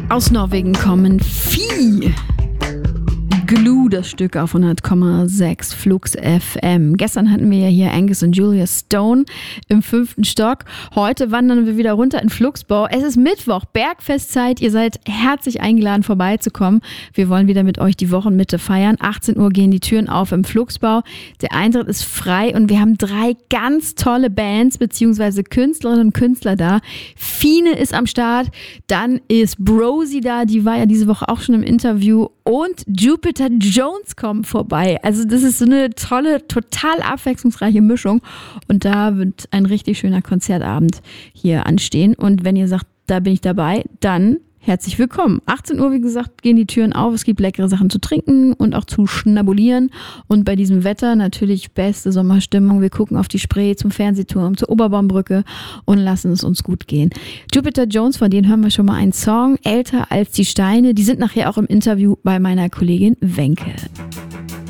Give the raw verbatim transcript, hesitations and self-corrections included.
Aus Norwegen kommen Vieh. Glue, das Stück auf hundert Komma sechs Flux F M. Gestern hatten wir ja hier Angus und Julia Stone im fünften Stock. Heute wandern wir wieder runter in Flugsbau. Es ist Mittwoch, Bergfestzeit. Ihr seid herzlich eingeladen, vorbeizukommen. Wir wollen wieder mit euch die Wochenmitte feiern. achtzehn Uhr gehen die Türen auf im Flugsbau. Der Eintritt ist frei und wir haben drei ganz tolle Bands bzw. Künstlerinnen und Künstler da. Fine ist am Start, dann ist Brosi da, die war ja diese Woche auch schon im Interview, und Jupiter Jones kommt vorbei. Also das ist so eine tolle, total abwechslungsreiche Mischung und da wird ein richtig schöner Konzertabend hier anstehen. Und wenn ihr sagt, da bin ich dabei, dann herzlich willkommen. achtzehn Uhr, wie gesagt, gehen die Türen auf. Es gibt leckere Sachen zu trinken und auch zu schnabulieren. Und bei diesem Wetter natürlich beste Sommerstimmung. Wir gucken auf die Spree, zum Fernsehturm, zur Oberbaumbrücke und lassen es uns gut gehen. Jupiter Jones, von denen hören wir schon mal einen Song, Älter als die Steine. Die sind nachher auch im Interview bei meiner Kollegin Wenke.